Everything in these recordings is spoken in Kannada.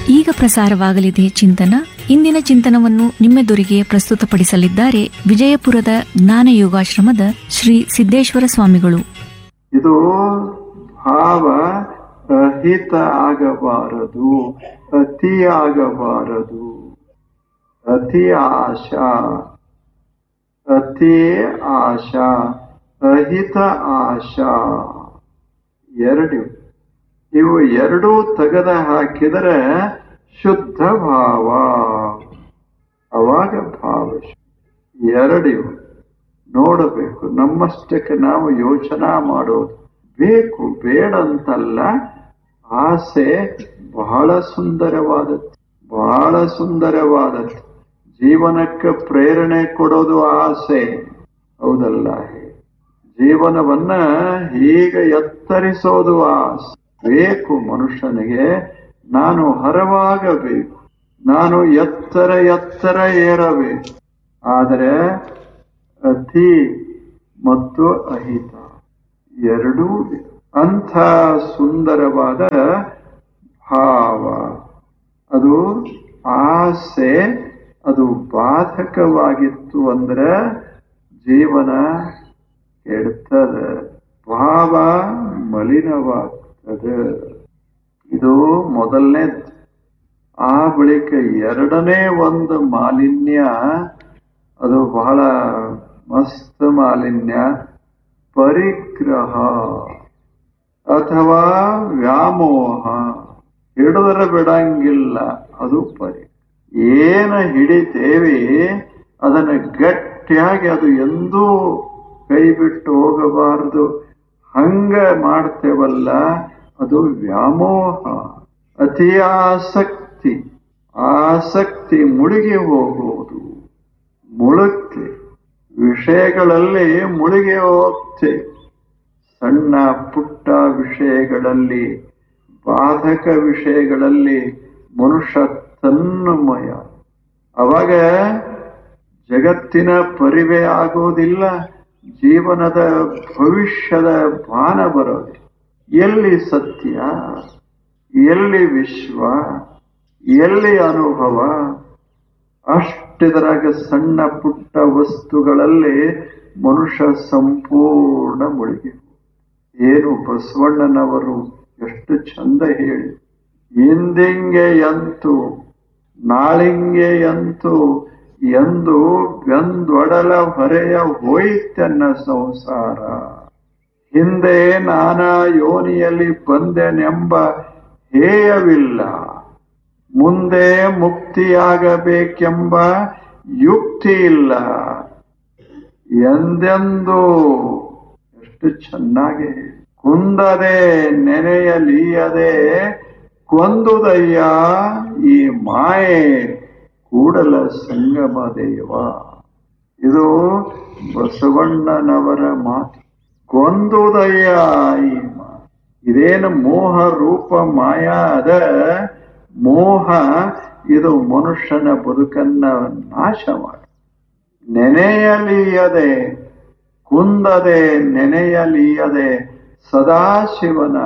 ಈಗ ಪ್ರಸಾರವಾಗಲಿದೆ ಚಿಂತನ. ಇಂದಿನ ಚಿಂತನವನ್ನು ನಿಮ್ಮೆದುರಿಗೆ ಪ್ರಸ್ತುತಪಡಿಸಲಿದ್ದಾರೆ ವಿಜಯಪುರದ ಜ್ಞಾನ ಯೋಗಾಶ್ರಮದ ಶ್ರೀ ಸಿದ್ದೇಶ್ವರ ಸ್ವಾಮಿಗಳು. ಇದು ಭಾವ ಅಹಿತ ಆಗಬಾರದು, ಅತಿ ಆಗಬಾರದು. ಅತಿ ಆಶಾ, ಅತಿ ಆಶಾ, ಅಹಿತ ಆಶಾ ಎರಡು. ಇವು ಎರಡೂ ತೆಗೆದ ಹಾಕಿದರೆ ಶುದ್ಧ ಭಾವ. ಅವಾಗ ಭಾವ ಎರಡಿವು ನೋಡಬೇಕು. ನಮ್ಮಷ್ಟಕ್ಕೆ ನಾವು ಯೋಚನಾ ಮಾಡೋದು ಬೇಕು, ಬೇಡ ಅಂತಲ್ಲ. ಆಸೆ ಬಹಳ ಸುಂದರವಾದದ್ದು, ಬಹಳ ಸುಂದರವಾದದ್ದು. ಜೀವನಕ್ಕೆ ಪ್ರೇರಣೆ ಕೊಡೋದು ಆಸೆ, ಹೌದಲ್ಲ? ಜೀವನವನ್ನ ಹೀಗೆ ಎತ್ತರಿಸೋದು ಆಸೆ. ಬೇಕು ಮನುಷ್ಯನಿಗೆ, ನಾನು ಹರವಾಗಬೇಕು, ನಾನು ಎತ್ತರ ಎತ್ತರ ಏರಬೇಕು. ಆದರೆ ಅತಿ ಮತ್ತು ಅಹಿತ ಎರಡೂ ಅಂಥ ಸುಂದರವಾದ ಭಾವ. ಅದು ಆಸೆ, ಅದು ಬಾಧಕವಾಗಿತ್ತು ಅಂದ್ರೆ ಜೀವನ ಕೆಡ್ತದೆ, ಭಾವ ಮಲಿನವಾಗ್ತದೆ. ಇದು ಮೊದಲನೇದು. ಆ ಬಳಿಕ ಎರಡನೇ ಒಂದು ಮಾಲಿನ್ಯ, ಅದು ಬಹಳ ಮಸ್ತ್ ಮಾಲಿನ್ಯ. ಪರಿಗ್ರಹ ಅಥವಾ ವ್ಯಾಮೋಹ. ಹಿಡಿದರೆ ಬಿಡಂಗಿಲ್ಲ, ಅದು ಏನು ಹಿಡಿತೇವಿ ಅದನ್ನ ಗಟ್ಟಿಯಾಗಿ, ಅದು ಎಂದೂ ಕೈ ಬಿಟ್ಟು ಹೋಗಬಾರದು. ಹಂಗ ಮಾಡ್ತೇವಲ್ಲ, ಅದು ವ್ಯಾಮೋಹ. ಅತಿ ಆಸಕ್ತಿ, ಆಸಕ್ತಿ ಮುಳುಗಿ ಹೋಗುವುದು. ಮುಳುಗ್ತಿ ವಿಷಯಗಳಲ್ಲಿ ಮುಳುಗಿ ಹೋಗ್ತೆ. ಸಣ್ಣ ಪುಟ್ಟ ವಿಷಯಗಳಲ್ಲಿ, ಬಾಧಕ ವಿಷಯಗಳಲ್ಲಿ ಮನುಷ್ಯ ತನ್ಮಯ. ಅವಾಗ ಜಗತ್ತಿನ ಪರಿವೇ ಆಗೋದಿಲ್ಲ, ಜೀವನದ ಭವಿಷ್ಯದ ಭಾನ ಬರೋದಿಲ್ಲ. ಎಲ್ಲಿ ಸತ್ಯ, ಎಲ್ಲಿ ವಿಶ್ವ, ಎಲ್ಲಿ ಅನುಭವ? ಅಷ್ಟಿದ್ರಾಗ ಸಣ್ಣ ಪುಟ್ಟ ವಸ್ತುಗಳಲ್ಲಿ ಮನುಷ್ಯ ಸಂಪೂರ್ಣ ಮುಳುಗಿ. ಏನು ಬಸವಣ್ಣನವರು ಎಷ್ಟು ಚಂದ ಹೇಳಿ, ಇಂದಿಂಗೆ ಎಂತು ನಾಳಿಂಗೆ ಎಂತು ಎಂದು ಬೆಂದೊಡಲ ಹೊರೆಯ ಹೋಯಿತೆನ್ನ ಸಂಸಾರ. ಹಿಂದೆ ನಾನಾ ಯೋನಿಯಲ್ಲಿ ಬಂದೆನೆಂಬ ಹೇಯವಿಲ್ಲ, ಮುಂದೆ ಮುಕ್ತಿಯಾಗಬೇಕೆಂಬ ಯುಕ್ತಿ ಇಲ್ಲ ಎಂದೆಂದು. ಎಷ್ಟು ಚೆನ್ನಾಗಿ ಕುಂದದೆ ನೆನೆಯಲೀಯದೆ ಕೊಂದುದಯ್ಯ ಈ ಮಾಯೆ ಕೂಡಲ ಸಂಗಮ ದೇವ. ಇದು ಬಸವಣ್ಣನವರ ಮಾತು. ಕೊಂದುದಯ್ಯ ಈ ಮಾಯೆ. ಇದೇನು ಮೋಹ ರೂಪ ಮಾಯಾ ಅದ. ಮೋಹ ಇದು ಮನುಷ್ಯನ ಬದುಕನ್ನ ನಾಶ ಮಾಡ. ನೆನೆಯಲೀಯದೆ, ಕುಂದದೆ ನೆನೆಯಲೀಯದೆ ಸದಾಶಿವನ.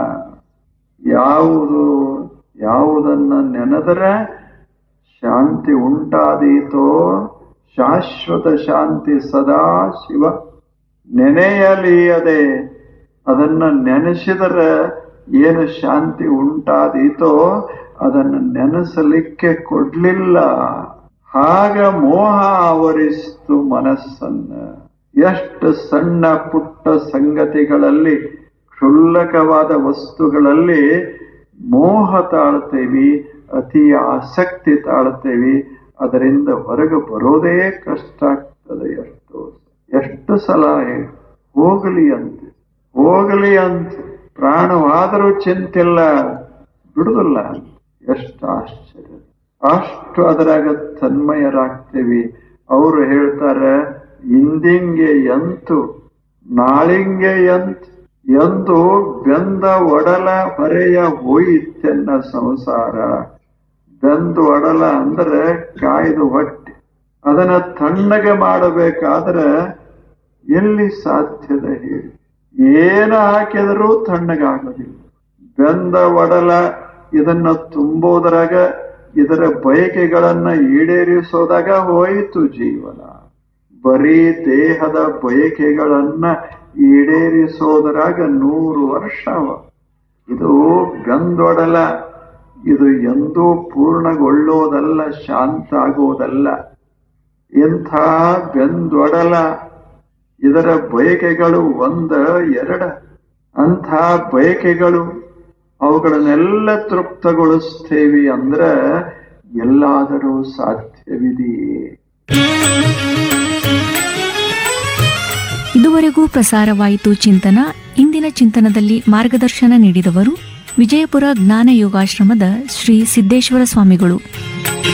ಯಾವುದನ್ನ ನೆನೆದರೆ ಶಾಂತಿ ಉಂಟಾದೀತೋ, ಶಾಶ್ವತ ಶಾಂತಿ ಸದಾಶಿವ. ನೆನೆಯಲೀಯದೆ, ಅದನ್ನ ನೆನೆಸಿದರೆ ಏನು ಶಾಂತಿ ಉಂಟಾದೀತೋ ಅದನ್ನು ನೆನೆಸಲಿಕ್ಕೆ ಕೊಡ್ಲಿಲ್ಲ. ಆಗ ಮೋಹ ಆವರಿಸಿತು ಮನಸ್ಸನ್ನ. ಎಷ್ಟು ಸಣ್ಣ ಪುಟ್ಟ ಸಂಗತಿಗಳಲ್ಲಿ, ಕ್ಷುಲ್ಲಕವಾದ ವಸ್ತುಗಳಲ್ಲಿ ಮೋಹ ತಾಳ್ತೇವಿ, ಅತಿ ಆಸಕ್ತಿ ತಾಳ್ತೇವಿ. ಅದರಿಂದ ಹೊರಗೆ ಬರೋದೇ ಕಷ್ಟ ಆಗ್ತದೆ. ಎಷ್ಟು ಸಲ ಹೋಗಲಿ ಅಂತ, ಹೋಗಲಿ ಅಂತ ಪ್ರಾಣವಾದರೂ ಚಿಂತಿಲ್ಲ, ಬಿಡುದಿಲ್ಲ. ಎಷ್ಟು ಆಶ್ಚರ್ಯ! ಅಷ್ಟು ಅದರಾಗ ತನ್ಮಯರಾಗ್ತೇವಿ. ಅವರು ಹೇಳ್ತಾರೆ, ಇಂದಿಂಗೆ ಎಂತು ನಾಳಿಂಗೆ ಎಂದು ಬೆಂದ ಒಡಲ ಹೊರೆಯ ಹೋಯಿತೆನ್ನ ಸಂಸಾರ. ಬೆಂದು ಒಡಲ ಅಂದ್ರೆ ಕಾಯ್ದು ಹೊಟ್ಟೆ. ಅದನ್ನ ತಣ್ಣಗೆ ಮಾಡಬೇಕಾದ್ರೆ ಎಲ್ಲಿ ಸಾಧ್ಯದ ಹೇಳಿ? ಏನು ಹಾಕಿದರೂ ತಣ್ಣಗಾಗೋದಿಲ್ಲ. ಬೆಂದ ಒಡಲ ಇದನ್ನ ತುಂಬೋದ್ರಾಗ ಇದರ ಬಯಕೆಗಳನ್ನ ಈಡೇರಿಸೋದಾಗ ಹೋಯಿತು ಜೀವನ. ಬರೀ ದೇಹದ ಬಯಕೆಗಳನ್ನ ಈಡೇರಿಸೋದ್ರಾಗ 100 ವರ್ಷ. ಇದು ಗಂದೊಡಲ, ಇದು ಎಂದೂ ಪೂರ್ಣಗೊಳ್ಳೋದಲ್ಲ, ಶಾಂತ ಆಗೋದಲ್ಲ. ಇಂಥ ಗಂದೊಡಲ, ಇದರ ಬಯಕೆಗಳು 1, 2. ಅಂಥ ಬಯಕೆಗಳು, ಅವುಗಳನ್ನೆಲ್ಲ ತೃಪ್ತಗೊಳಿಸ್ತೇವಿ ಅಂದ್ರ ಎಲ್ಲಾದರೂ ಸಾಧ್ಯವಿದೆಯೇ? ಇದುವರೆಗೂ ಪ್ರಸಾರವಾಯಿತು ಚಿಂತನ. ಇಂದಿನ ಚಿಂತನದಲ್ಲಿ ಮಾರ್ಗದರ್ಶನ ನೀಡಿದವರು ವಿಜಯಪುರ ಜ್ಞಾನ ಯೋಗಾಶ್ರಮದ ಶ್ರೀ ಸಿದ್ದೇಶ್ವರ ಸ್ವಾಮಿಗಳು.